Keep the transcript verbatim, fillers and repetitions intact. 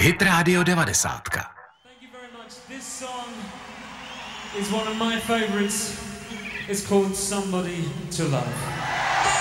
Hit Radio devadesát. Thank you very much. This song is one of my favorites. It's called Somebody to Love.